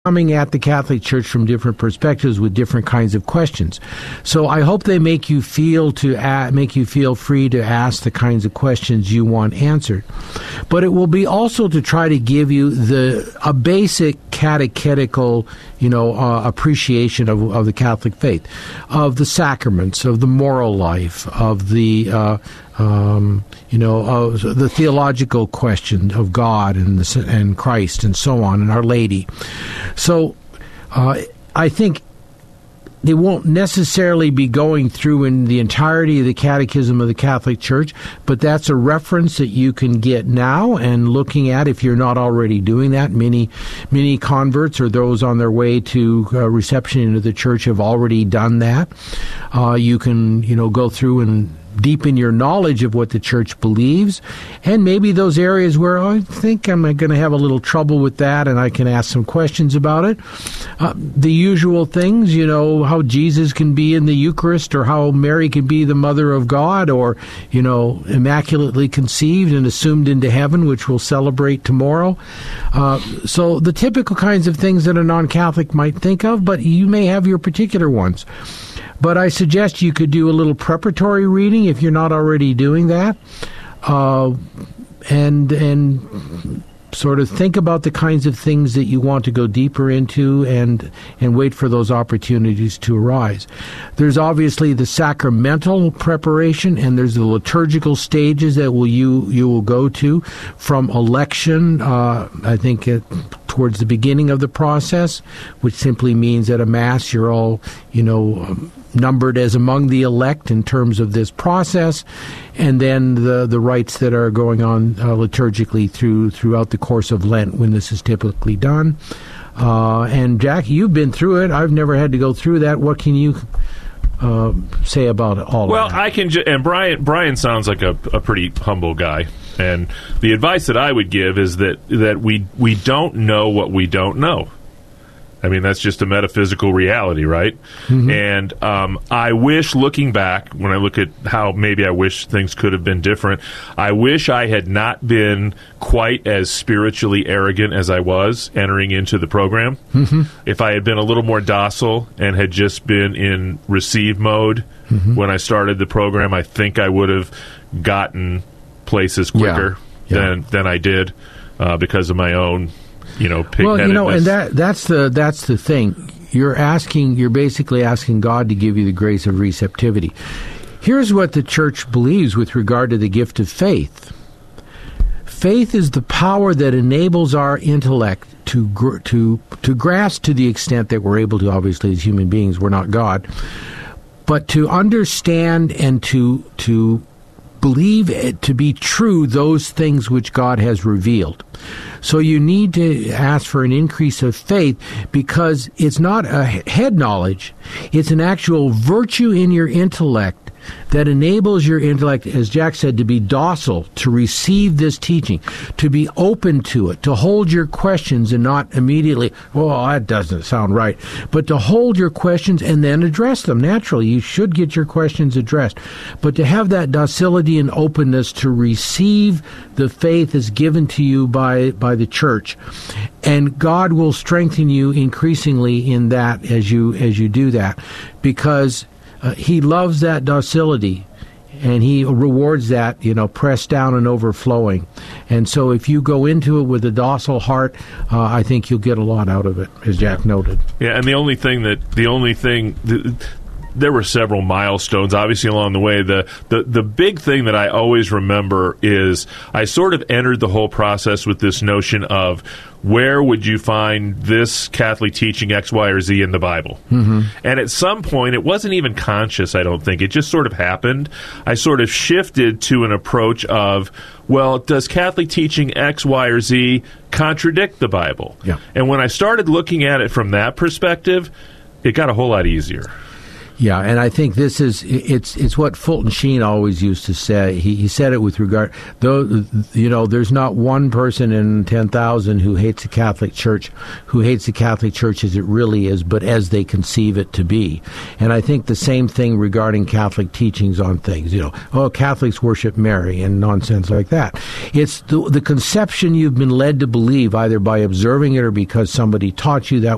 coming at the Catholic Church from different perspectives with different kinds of questions. So I hope they make you feel free to ask the kinds of questions you want answered. But it will be also to try to give you a basic catechetical, appreciation of the Catholic faith, of the sacraments, of the moral life, of the the theological question of God and Christ and so on, and Our Lady. So I think they won't necessarily be going through in the entirety of the Catechism of the Catholic Church, but that's a reference that you can get now and looking at if you're not already doing that. Many converts or those on their way to reception into the Church have already done that. You can, go through and deepen your knowledge of what the Church believes, and maybe those areas where I think I'm going to have a little trouble with that, and I can ask some questions about it. The usual things, how Jesus can be in the Eucharist, or how Mary can be the Mother of God, or, immaculately conceived and assumed into heaven, which we'll celebrate tomorrow. So the typical kinds of things that a non-Catholic might think of, but you may have your particular ones. But I suggest you could do a little preparatory reading if you're not already doing that, and sort of think about the kinds of things that you want to go deeper into, and wait for those opportunities to arise. There's obviously the sacramental preparation, and there's the liturgical stages that you will go to from election, I think towards the beginning of the process, which simply means at a Mass you're all, numbered as among the elect in terms of this process, and then the rites that are going on liturgically throughout the course of Lent when this is typically done. And Jack, you've been through it. I've never had to go through that. What can you say about all of that? Well, I can and Brian sounds like a pretty humble guy. And the advice that I would give is that we don't know what we don't know. I mean, that's just a metaphysical reality, right? Mm-hmm. And I wish, looking back, when I look at how maybe I wish things could have been different, I wish I had not been quite as spiritually arrogant as I was entering into the program. Mm-hmm. If I had been a little more docile and had just been in receive mode when I started the program, I think I would have gotten places quicker than I did because of my own pig-headedness. And that's the thing. You're basically asking God to give you the grace of receptivity. Here's what the Church believes with regard to the gift of faith. Faith is the power that enables our intellect to grasp, to the extent that we're able to. Obviously, as human beings, we're not God, but to understand and to believe it to be true those things which God has revealed. So you need to ask for an increase of faith, because it's not a head knowledge, it's an actual virtue in your intellect that enables your intellect, as Jack said, to be docile, to receive this teaching, to be open to it, to hold your questions and not immediately, well, that doesn't sound right, but to hold your questions and then address them. Naturally, you should get your questions addressed, but to have that docility and openness to receive the faith as given to you by the Church, and God will strengthen you increasingly in that as you do that, because He loves that docility, and He rewards that, pressed down and overflowing. And so if you go into it with a docile heart, I think you'll get a lot out of it, as Jack noted. Yeah, and there were several milestones, obviously, along the way. The big thing that I always remember is I sort of entered the whole process with this notion of, where would you find this Catholic teaching X, Y, or Z in the Bible? Mm-hmm. And at some point, it wasn't even conscious, I don't think. It just sort of happened. I sort of shifted to an approach of, well, does Catholic teaching X, Y, or Z contradict the Bible? Yeah. And when I started looking at it from that perspective, it got a whole lot easier. Yeah, and I think it's what Fulton Sheen always used to say. He said it with regard, though, there's not one person in 10,000 who hates the Catholic Church as it really is, but as they conceive it to be. And I think the same thing regarding Catholic teachings on things. Catholics worship Mary and nonsense like that. It's the conception you've been led to believe, either by observing it or because somebody taught you that